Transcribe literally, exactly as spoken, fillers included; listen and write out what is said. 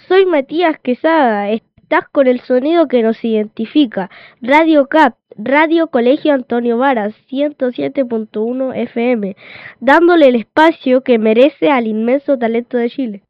soy Matías Quesada, estás con el sonido que nos identifica, Radio C A P, Radio Colegio Antonio Varas, ciento siete punto uno F M, dándole el espacio que merece al inmenso talento de Chile.